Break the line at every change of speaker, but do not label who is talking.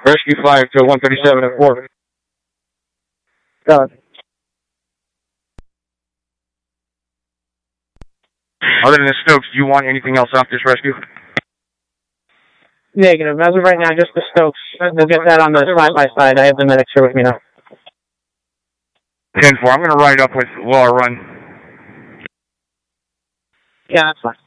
Rescue 5 to 137 at 4.
Got it.
Other than the Stokes, do you want anything else off this rescue?
Negative. As of right now, just the Stokes. We'll get that on the my side. I have the medics here with me now.
10-4. I'm going to ride up with Laura Run.
Yeah, that's fine.